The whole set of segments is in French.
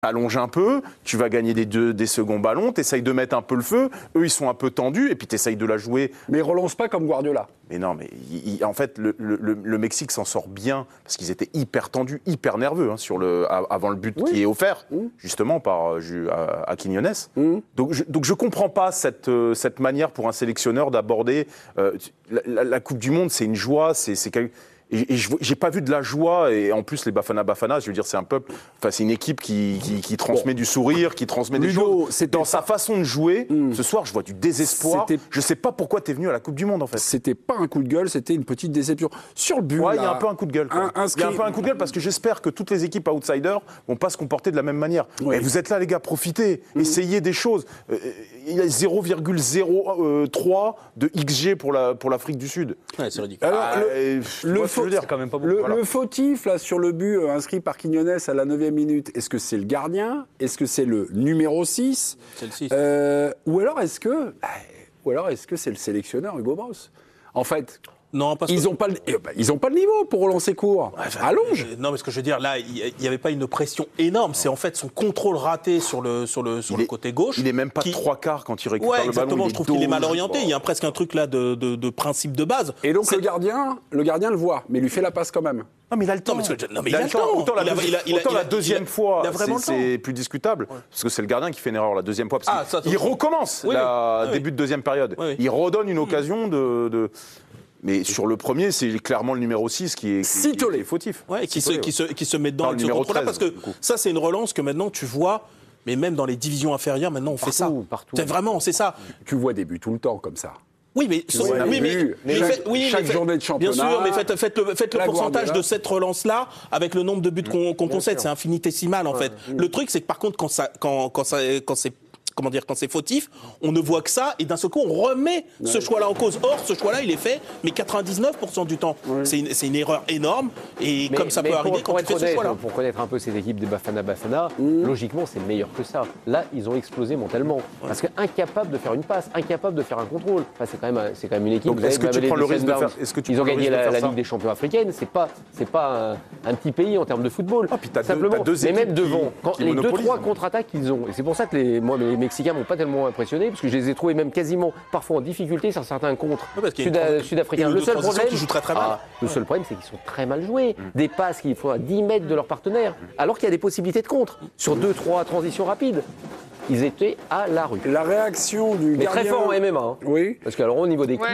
allonges un peu, tu vas gagner des seconds ballons, tu essayes de mettre un peu le feu, eux ils sont un peu tendus, et puis tu essayes de la jouer. Mais ils relancent pas comme Guardiola. Mais non, mais en fait, le Mexique s'en sort bien, parce qu'ils étaient hyper tendus, hyper nerveux avant le but qui est offert, justement, par à Quiñones. Donc je comprends pas cette manière pour un sélectionneur d'aborder la Coupe du Monde, c'est une joie, Et j'ai pas vu de la joie, et en plus les Bafana, je veux dire, c'est un peuple, enfin c'est une équipe qui transmet du sourire, qui transmet des choses. Dans sa façon de jouer, ce soir je vois du désespoir. Je sais pas pourquoi t'es venu à la Coupe du Monde en fait. C'était pas un coup de gueule, c'était une petite déception. Sur le but, ouais, il y a un peu un coup de gueule. Il y a un peu un coup de gueule parce que j'espère que toutes les équipes outsiders vont pas se comporter de la même manière. Oui. Et vous êtes là les gars, profitez, essayez des choses. Il y a 0,03 de XG pour l'Afrique du Sud. Ouais, c'est ridicule. Alors, le fautif là, sur le but inscrit par Quiñones à la 9e minute, est-ce que c'est le gardien? Est-ce que c'est le numéro 6? C'est le 6. Ou alors est-ce que c'est le sélectionneur Hugo Bross? En fait, non, parce ils n'ont pas le niveau pour relancer court. Allonge. Non, mais ce que je veux dire, là, il n'y avait pas une pression énorme. C'est en fait son contrôle raté sur le côté gauche. Il n'est même pas 3/4 quand il récupère le ballon. Exactement, je trouve qu'il est mal orienté. Il y a presque un truc là de principe de base. Et donc le gardien le voit, mais il lui fait la passe quand même. Non, mais il a le temps. Il a le temps. Autant la deuxième fois, c'est plus discutable. Parce que c'est le gardien qui fait une erreur la deuxième fois. Il recommence début de deuxième période. Il redonne une occasion de... Mais sur le premier, c'est clairement le numéro 6 qui est fautif. Ouais, qui se met dedans avec ce contrôle-là. Parce que ça, c'est une relance que maintenant tu vois, mais même dans les divisions inférieures, maintenant on fait ça. Partout. C'est ça. Tu vois des buts tout le temps comme ça. Oui, mais chaque journée de championnat. Bien sûr, mais faites le pourcentage de cette relance-là avec le nombre de buts qu'on concède. C'est infinitésimal, en fait. Le truc, c'est que par contre, quand c'est fautif, on ne voit que ça, et d'un seul coup, on remet ce choix-là en cause. Or, ce choix-là, il est fait, mais 99% du temps. C'est une erreur énorme, et comme ça peut arriver quand tu fais ce choix-là. Pour connaître un peu ces équipes des Bafana, logiquement, c'est meilleur que ça. Là, ils ont explosé mentalement. Parce qu'incapable de faire une passe, incapable de faire un contrôle. Enfin, c'est quand même une équipe. Donc, est-ce que tu prends le risque de faire Ils ont gagné la Ligue des champions africaine. C'est pas un petit pays en termes de football. Simplement. Mais même devant, les 2-3 contre-attaques qu'ils ont. Et c'est pour ça que les Mexicains m'ont pas tellement impressionné, parce que je les ai trouvés même quasiment parfois en difficulté sur certains contres sud-africains. Le seul problème, c'est qu'ils sont très mal joués. Des passes qu'il faut à 10 mètres de leur partenaire, alors qu'il y a des possibilités de contre. Sur 2-3 transitions rapides, ils étaient à la rue. La réaction du gardien... très fort en MMA. Hein. Oui. Parce qu'alors au niveau des coups...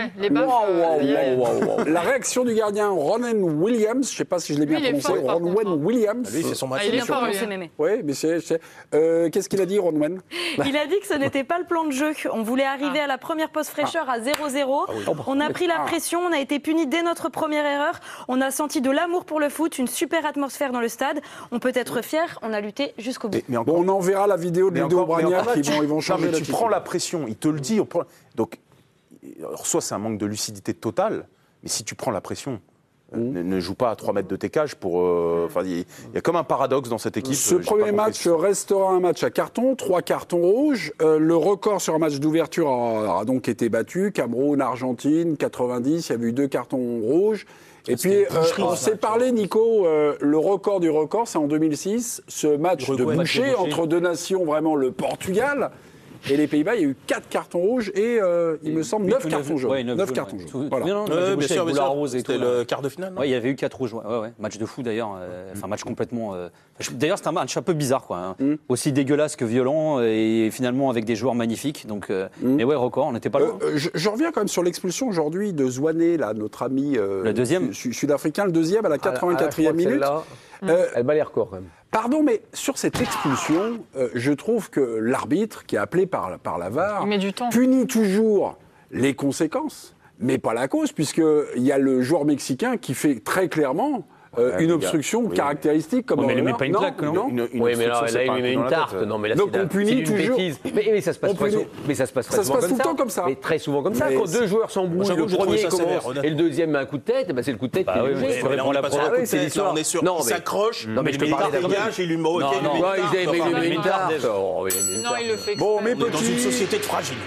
La réaction du gardien Ronwen Williams, je ne sais pas si je l'ai bien prononcé, Ronwen Williams. Lui, c'est son match. Il est fort, Mémé. Oui, mais qu'est-ce qu'il a dit, Ronwen? Il a dit que ce n'était pas le plan de jeu. On voulait arriver à la première pause fraîcheur à 0-0. On a pris la pression, on a été punis dès notre première erreur. On a senti de l'amour pour le foot, une super atmosphère dans le stade. On peut être fier, on a lutté jusqu'au bout. On enverra la vidéo de Ludo Bragnac, ils vont changer. Non, mais tu prends la pression, il te le dit. Donc, soit c'est un manque de lucidité totale, mais si tu prends la pression, ne joue pas à 3 mètres de tes cages pour... il y a comme un paradoxe dans cette équipe. Ce premier match restera un match à carton, 3 cartons rouges. Le record sur un match d'ouverture a donc été battu. Cameroun, Argentine, 90, il y avait eu 2 cartons rouges. Et puis, on s'est parlé, Nico, le record du record, c'est en 2006, ce match de boucher entre deux nations, vraiment le Portugal et les Pays-Bas. Il y a eu 4 cartons rouges et, il me semble, 9 cartons jaunes. Ouais, 9 cartons jaunes. Voilà. Bien sûr, c'était le quart de finale. Il y avait eu 4 rouges. Ouais. Match de fou, d'ailleurs. Match complètement... D'ailleurs, c'était un match un peu bizarre, quoi. Aussi dégueulasse que violent, et finalement avec des joueurs magnifiques. Donc, mais ouais, record, on n'était pas loin. Je reviens quand même sur l'expulsion aujourd'hui de Zouané, là, notre ami le deuxième sud-africain, le deuxième à la 84e minute. Elle bat les records, quand même. Pardon, mais sur cette expulsion, je trouve que l'arbitre, qui est appelé par la VAR, punit toujours les conséquences, mais pas la cause, puisqu'il y a le joueur mexicain qui fait très clairement... une obstruction caractéristique comme mais il ne met pas une claque, non? Oui, mais là, il met une tarte. Non, mais là, donc on punit toujours. Mais ça se passe pas. Mais ça se passe très souvent tout le temps comme ça. Mais très souvent comme ça. Quand 2 joueurs s'embrouillent, le premier commence et le deuxième met un coup de tête, c'est le coup de tête qui est léger. C'est l'histoire. On est sûr. Il s'accroche. Non, mais je te parlais d'arrogage et l'humour. Non, il met une tarte. Non, il le fait. Bon, mes petits. Dans une société de fragile.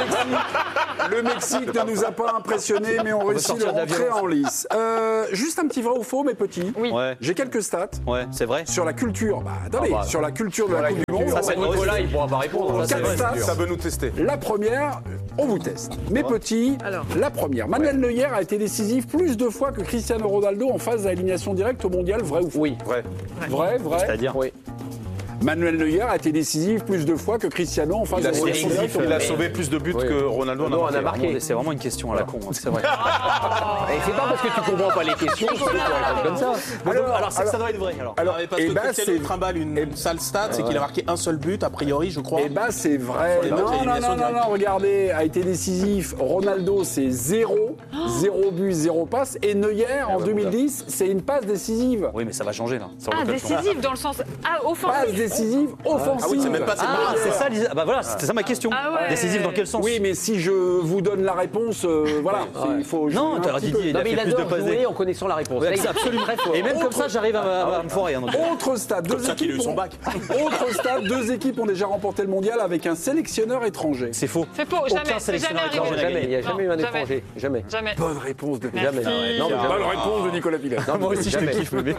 Le Mexique ne nous a pas impressionnés, mais on réussit de rentrer en lice. Juste un petit vrai ou faux, mes petits. petit. Oui. Ouais. J'ai quelques stats. Ouais, c'est vrai. Sur la culture, sur la culture de la Coupe du Monde. Ça, c'est Nicolas, il pourra pas répondre. Quatre stats. Ça veut nous tester. La première, on vous teste. Mes petits, la première. Manuel Neuer a été décisif plus de fois que Cristiano Ronaldo en phase d'élimination directe au mondial, vrai ou faux? Oui. Vrai. C'est-à-dire Oui. Manuel Neuer a été décisif plus de fois que Cristiano en phase d'élimination directe. Il a sauvé plus de buts que Ronaldo en a marqué. C'est vraiment une question à la con, c'est vrai. Et c'est pas parce que tu comprends pas les questions que tu réponds comme ça. Alors, ça doit être vrai. Alors, parce que Cristiano trimballe une sale stat, c'est qu'il a marqué un seul but, a priori, je crois. Eh ben, c'est vrai. Non, regardez, a été décisif. Ronaldo, c'est 0 but, 0 passe. Et Neuer, en 2010, c'est une passe décisive. Oui, mais ça va changer, là. Décisive dans le sens offensif. Passe décisive, offensive. Ah oui, c'est même pas c'est ça, bah voilà, c'était ça ma question. Décisif dans quel sens? Oui, mais si je vous donne la réponse, il faut... Non, tu as dit, il a fait plus de passes. Jouer en connaissant la réponse. Absolument. Et même comme ça, j'arrive à me foirer. Autre stade, Comme ça qu'il a eu son bac. Autre stade, 2 équipes ont déjà remporté le mondial avec un sélectionneur étranger. C'est faux. C'est faux, Aucun sélectionneur étranger n'a Jamais, il n'y a gagné. jamais eu un étranger. Jamais. Bonne réponse de Jamais. Bonne réponse de Nicolas Pilet. Moi aussi, je le kiffe, mais...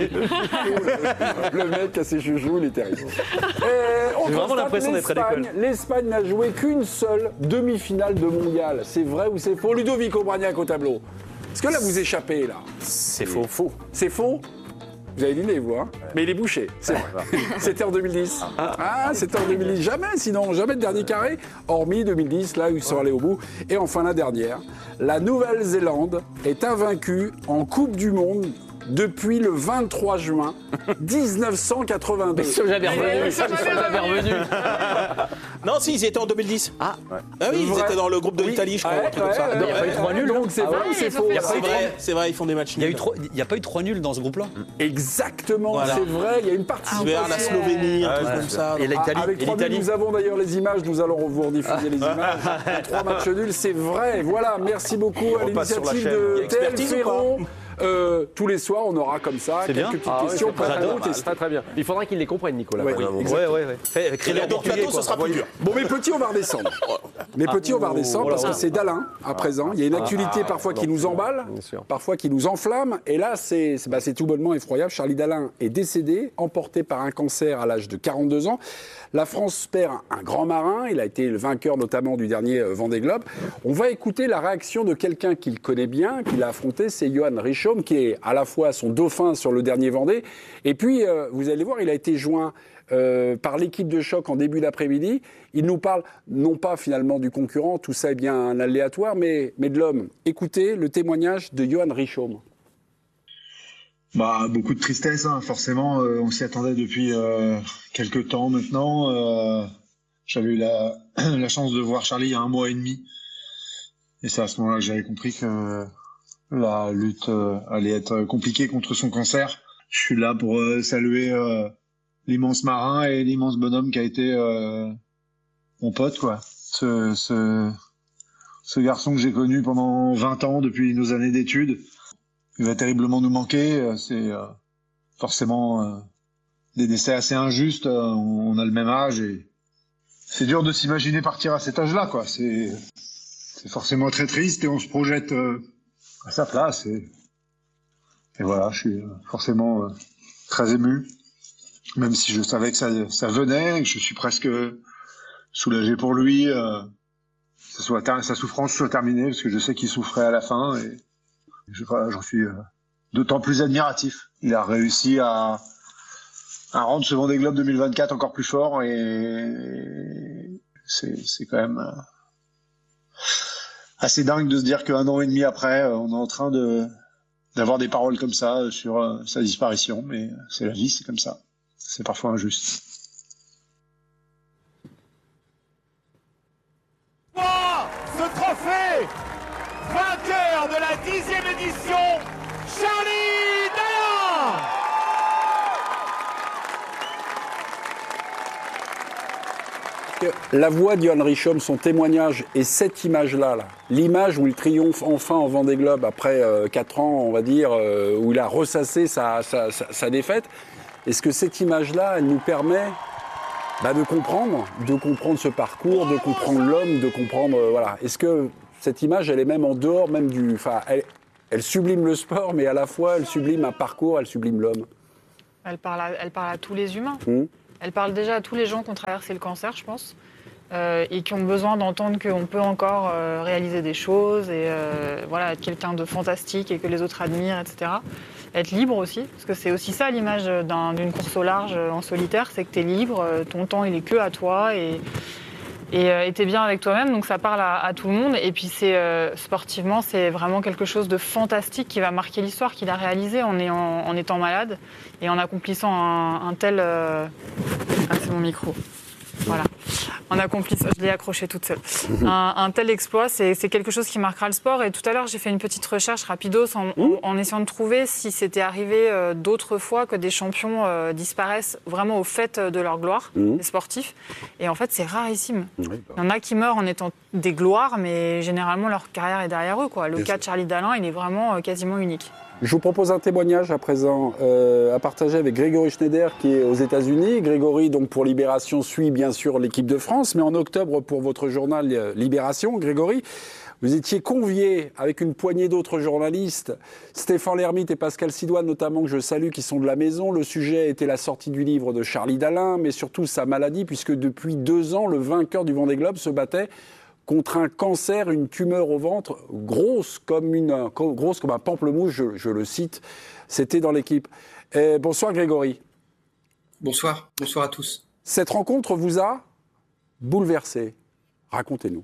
Le mec a ses chouchous, il est terrible. J'ai vraiment l'impression d'être à l'école. L'Espagne n'a joué qu'une seule demi-finale de mondial. C'est vrai ou c'est faux? Ludovic Obraniak au tableau. Est-ce que là, vous échappez, là? C'est faux. C'est faux? Vous avez l'idée, vous, hein? Mais il est bouché, c'est vrai. C'était en 2010. C'était en 2010. Jamais de dernier carré, hormis 2010, là où ils sont allés au bout. Et enfin, la dernière. La Nouvelle-Zélande est invaincue en Coupe du Monde depuis le 23 juin 1982. Ils sont jamais revenus. Non, si, ils y étaient en 2010. Ah oui, ils étaient dans le groupe de l'Italie, je crois. Ouais, un truc comme ça. ouais, Il n'y a pas eu 3 nuls. Donc c'est vrai ou c'est faux? C'est vrai, ils font des matchs Il nuls. n'y a pas eu 3 nuls dans ce groupe-là? Exactement, Voilà. c'est vrai. Il y a une participation. Vers la Slovénie, un truc comme ça. Et l'Italie. Avec 3 nuls, nous avons d'ailleurs les images. Nous allons vous rediffuser les images. 3 matchs nuls, c'est vrai. Voilà, merci beaucoup à repasse sur la l'initiative chaîne. de TL Expertise ou Ferron. Tous les soirs, on aura comme ça quelques petites questions. Très bien. Il faudra qu'il les comprenne, Nicolas. Ouais, Ouais. Créer leur plateau, ce sera plus dur. Bon, mes petits, on va redescendre. Mes petits, on va redescendre parce que c'est d'Alain à présent. Il y a une actualité parfois qui nous emballe, parfois qui nous enflamme. Et là, c'est tout bonnement effroyable. Charlie Dalin est décédé, emporté par un cancer à l'âge de 42 ans. La France perd un grand marin. Il a été le vainqueur notamment du dernier Vendée Globe. On va écouter la réaction de quelqu'un qu'il connaît bien, qu'il a affronté, c'est Johan Richomme, qui est à la fois son dauphin sur le dernier Vendée. Et puis, vous allez voir, il a été joint par l'équipe de choc en début d'après-midi. Il nous parle non pas finalement du concurrent, tout ça est bien un aléatoire, mais de l'homme. Écoutez le témoignage de Johan Richomme. Beaucoup de tristesse, hein, forcément. On s'y attendait depuis quelques temps maintenant. J'avais eu la chance de voir Charlie il y a 1 mois et demi. Et c'est à ce moment-là que j'avais compris que la lutte allait être compliquée contre son cancer. Je suis là pour saluer l'immense marin et l'immense bonhomme qui a été mon pote, quoi. Ce garçon que j'ai connu pendant 20 ans depuis nos années d'études. Il va terriblement nous manquer. C'est forcément des décès assez injustes. On a le même âge et c'est dur de s'imaginer partir à cet âge-là, quoi. C'est forcément très triste et on se projette à sa place. Et voilà, je suis forcément très ému, même si je savais que ça venait et que je suis presque soulagé pour lui. Sa souffrance soit terminée parce que je sais qu'il souffrait à la fin et j'en suis d'autant plus admiratif. Il a réussi à rendre ce Vendée Globe 2024 encore plus fort et c'est quand même assez dingue de se dire qu'1 an et demi après, on est en train d'avoir des paroles comme ça sur sa disparition, mais c'est la vie, c'est comme ça. C'est parfois injuste. Ce trophée, vainqueur de la 10e édition, Charlie Dalin. La voix d'Johan Richomme, son témoignage et cette image-là, l'image où il triomphe enfin en Vendée Globe après 4 ans, on va dire, où il a ressassé sa défaite, est-ce que cette image-là, elle nous permet de comprendre ce parcours, de comprendre l'homme, de comprendre... voilà. Est-ce que cette image, elle est même en dehors même du... Enfin, Elle sublime le sport, mais à la fois, elle sublime un parcours, elle sublime l'homme. Elle parle à tous les humains. Elle parle déjà à tous les gens qui ont traversé le cancer, je pense, et qui ont besoin d'entendre qu'on peut encore réaliser des choses, et voilà, être quelqu'un de fantastique et que les autres admirent, etc. Être libre aussi, parce que c'est aussi ça l'image d'une course au large en solitaire, c'est que tu es libre, ton temps il est que à toi, et t'es bien avec toi-même, donc ça parle à tout le monde. Et puis sportivement, c'est vraiment quelque chose de fantastique qui va marquer l'histoire qu'il a réalisé en étant malade et en accomplissant un tel... Ah, c'est mon micro. Voilà. En accomplissant, je l'ai accroché toute seule. Un tel exploit, c'est quelque chose qui marquera le sport. Et tout à l'heure, j'ai fait une petite recherche rapidos en essayant de trouver si c'était arrivé d'autres fois que des champions disparaissent vraiment au fait de leur gloire, des sportifs. Et en fait, c'est rarissime. Il y en a qui meurent en étant des gloires, mais généralement, leur carrière est derrière eux, quoi. Le cas de Charlie Dalin, il est vraiment quasiment unique. Je vous propose un témoignage à présent à partager avec Grégory Schneider qui est aux États-Unis. Grégory, donc pour Libération, suit bien sûr l'équipe de France, mais en octobre pour votre journal Libération, Grégory, vous étiez convié avec une poignée d'autres journalistes, Stéphane Lhermitte et Pascal Sidoine notamment, que je salue, qui sont de la maison. Le sujet était la sortie du livre de Charlie Dalin, mais surtout sa maladie, puisque depuis 2 ans, le vainqueur du Vendée Globe se battait contre un cancer, une tumeur au ventre, grosse comme un pamplemousse, je le cite. C'était dans l'équipe. Bonsoir Grégory. Bonsoir à tous. Cette rencontre vous a bouleversé. Racontez-nous.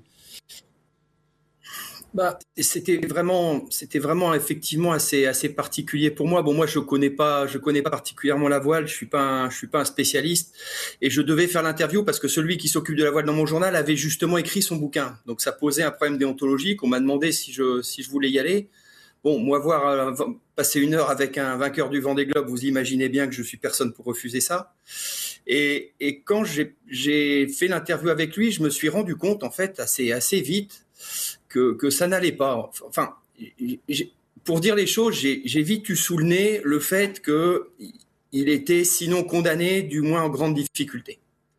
C'était vraiment effectivement assez particulier pour moi. Bon, moi je connais pas particulièrement la voile. Je suis pas un spécialiste, et je devais faire l'interview parce que celui qui s'occupe de la voile dans mon journal avait justement écrit son bouquin. Donc ça posait un problème déontologique. On m'a demandé si je voulais y aller. Bon, moi passer 1 heure avec un vainqueur du Vendée Globe, vous imaginez bien que je suis personne pour refuser ça. Et quand j'ai fait l'interview avec lui, je me suis rendu compte en fait assez vite que ça n'allait pas. Enfin, pour dire les choses, j'ai vite eu sous le nez le fait qu'il était sinon condamné, du moins en grande difficulté.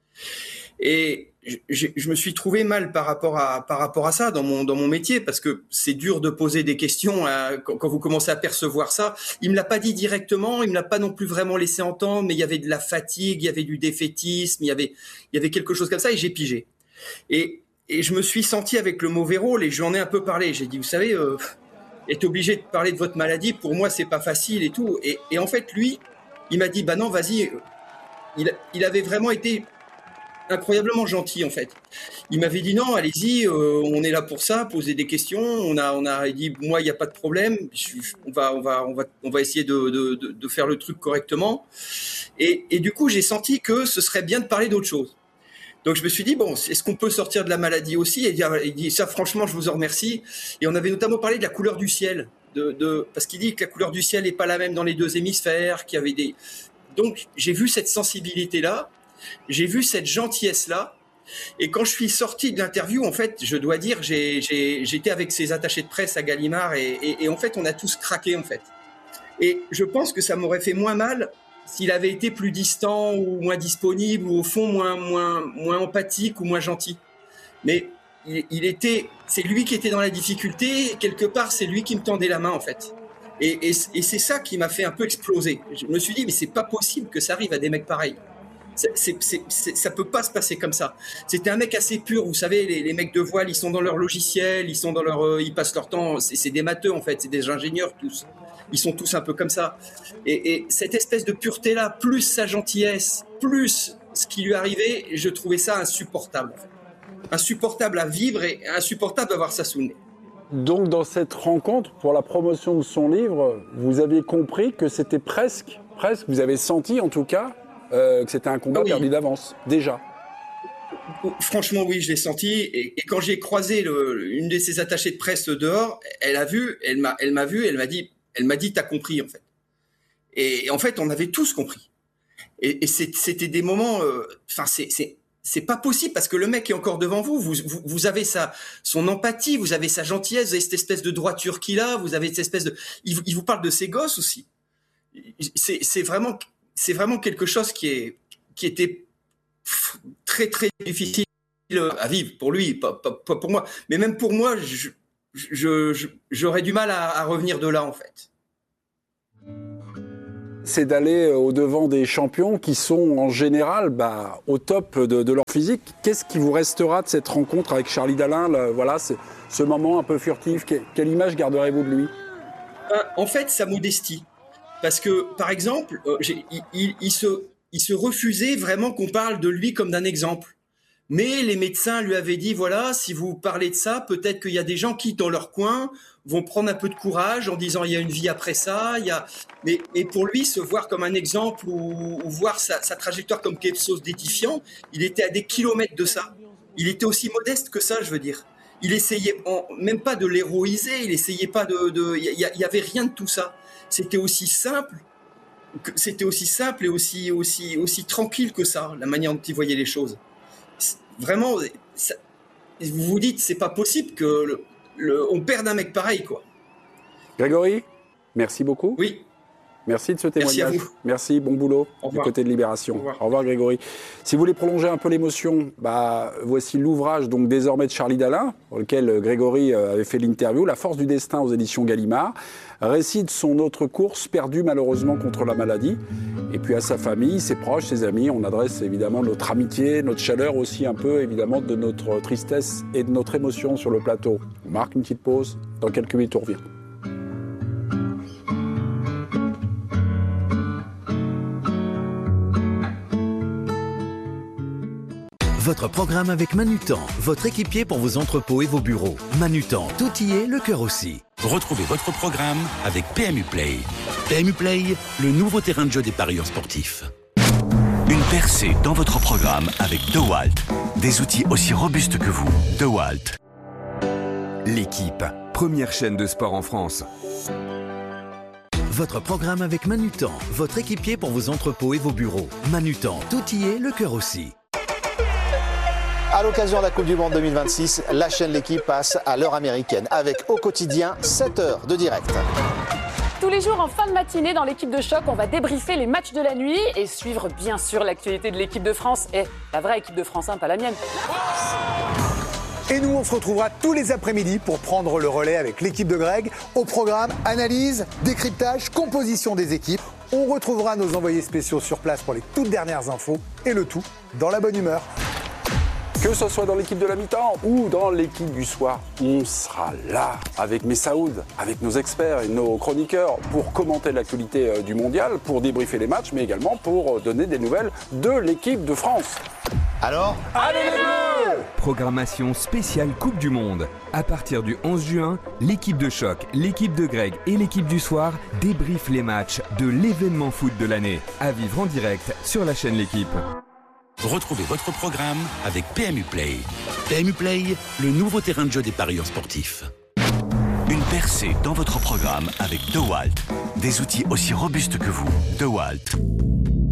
Et je me suis trouvé mal par rapport à ça dans mon métier, parce que c'est dur de poser des questions quand vous commencez à percevoir ça. Il me l'a pas dit directement, il me l'a pas non plus vraiment laissé entendre, mais il y avait de la fatigue, il y avait du défaitisme, il y avait quelque chose comme ça, et j'ai pigé. Et je me suis senti avec le mauvais rôle, et j'en ai un peu parlé. J'ai dit, vous savez, être obligé de parler de votre maladie, pour moi, c'est pas facile et tout. Et en fait, lui, il m'a dit, bah non, vas-y. Il avait vraiment été incroyablement gentil, en fait. Il m'avait dit, non, allez-y, on est là pour ça, poser des questions. On a dit, moi, il n'y a pas de problème. On va essayer de faire le truc correctement. Et du coup, j'ai senti que ce serait bien de parler d'autre chose. Donc je me suis dit, bon, est-ce qu'on peut sortir de la maladie aussi ? Et il dit, ça franchement, je vous en remercie. Et on avait notamment parlé de la couleur du ciel, parce qu'il dit que la couleur du ciel n'est pas la même dans les 2 hémisphères, qu'il y avait des... Donc j'ai vu cette sensibilité-là, j'ai vu cette gentillesse-là. Et quand je suis sorti de l'interview, en fait, je dois dire, j'étais avec ses attachés de presse à Gallimard, et en fait, on a tous craqué, en fait. Et je pense que ça m'aurait fait moins mal s'il avait été plus distant ou moins disponible, ou au fond moins empathique ou moins gentil. Mais c'est lui qui était dans la difficulté, quelque part c'est lui qui me tendait la main en fait. Et c'est ça qui m'a fait un peu exploser. Je me suis dit, mais c'est pas possible que ça arrive à des mecs pareils. Ça peut pas se passer comme ça. C'était un mec assez pur, vous savez, les mecs de voile, ils sont dans leur logiciel, ils passent leur temps, c'est des matheux en fait, c'est des ingénieurs tous. Ils sont tous un peu comme ça. Et cette espèce de pureté-là, plus sa gentillesse, plus ce qui lui arrivait, je trouvais ça insupportable. En fait. Insupportable à vivre et insupportable d'avoir ça sous le nez. Donc dans cette rencontre, pour la promotion de son livre, vous aviez compris que c'était presque, vous avez senti en tout cas, que c'était un combat perdu d'avance, déjà. Franchement, oui, je l'ai senti. Et quand j'ai croisé une de ses attachées de presse dehors, elle m'a vu, elle m'a dit, t'as compris, en fait. Et en fait, on avait tous compris. Et c'était des moments, c'est pas possible parce que le mec est encore devant vous. Vous avez son empathie, vous avez sa gentillesse, vous avez cette espèce de droiture qu'il a, vous avez cette espèce de, il vous parle de ses gosses aussi. C'est vraiment quelque chose qui était très, très difficile à vivre pour lui, pas pour moi. Mais même pour moi, j'aurais du mal à revenir de là, en fait. C'est d'aller au-devant des champions qui sont en général au top de leur physique. Qu'est-ce qui vous restera de cette rencontre avec Charlie Dalin, voilà, ce moment un peu furtif? Quelle image garderez-vous de lui? En fait, sa modestie. Parce que, par exemple, il se refusait vraiment qu'on parle de lui comme d'un exemple. Mais les médecins lui avaient dit, voilà, si vous parlez de ça, peut-être qu'il y a des gens qui, dans leur coin, vont prendre un peu de courage en disant, il y a une vie après ça. Mais pour lui, se voir comme un exemple ou voir sa trajectoire comme quelque chose d'édifiant, il était à des kilomètres de ça. Il était aussi modeste que ça, je veux dire. Il essayait même pas de l'héroïser, il essayait pas il y avait rien de tout ça. C'était aussi simple et aussi tranquille que ça, la manière dont il voyait les choses. Vraiment, vous vous dites, c'est pas possible que on perde un mec pareil, quoi. Grégory, merci beaucoup. Oui. Merci de ce témoignage. Merci à vous. Merci, bon boulot du côté de Libération. Au revoir Grégory. Si vous voulez prolonger un peu l'émotion, voici l'ouvrage donc désormais de Charlie Dalin, dans lequel Grégory avait fait l'interview, La force du destin aux éditions Gallimard, récit de son autre course perdue malheureusement contre la maladie. Et puis à sa famille, ses proches, ses amis, on adresse évidemment notre amitié, notre chaleur aussi un peu évidemment de notre tristesse et de notre émotion sur le plateau. On marque une petite pause, dans quelques minutes on revient. Votre programme avec Manutan, votre équipier pour vos entrepôts et vos bureaux. Manutan, tout y est, le cœur aussi. Retrouvez votre programme avec PMU Play. PMU Play, le nouveau terrain de jeu des parieurs sportifs. Une percée dans votre programme avec DeWalt. Des outils aussi robustes que vous. DeWalt. L'équipe, première chaîne de sport en France. Votre programme avec Manutan, votre équipier pour vos entrepôts et vos bureaux. Manutan, tout y est, le cœur aussi. À l'occasion de la Coupe du Monde 2026, la chaîne L'Équipe passe à l'heure américaine avec au quotidien 7 heures de direct. Tous les jours en fin de matinée dans l'équipe de choc, on va débriefer les matchs de la nuit et suivre bien sûr l'actualité de l'équipe de France. Et la vraie équipe de France, pas la mienne. Et nous, on se retrouvera tous les après-midi pour prendre le relais avec l'équipe de Greg. Au programme, analyse, décryptage, composition des équipes. On retrouvera nos envoyés spéciaux sur place pour les toutes dernières infos et le tout dans la bonne humeur. Que ce soit dans l'équipe de la mi-temps ou dans l'équipe du soir, on sera là avec Messaoud, avec nos experts et nos chroniqueurs pour commenter l'actualité du mondial, pour débriefer les matchs, mais également pour donner des nouvelles de l'équipe de France. Alors, allez les Bleus! Programmation spéciale Coupe du Monde. À partir du 11 juin, l'équipe de choc, l'équipe de Greg et l'équipe du soir débriefent les matchs de l'événement foot de l'année. À vivre en direct sur la chaîne L'Équipe. Retrouvez votre programme avec PMU Play. PMU Play, le nouveau terrain de jeu des parieurs sportifs. Une percée dans votre programme avec DeWalt. Des outils aussi robustes que vous. DeWalt.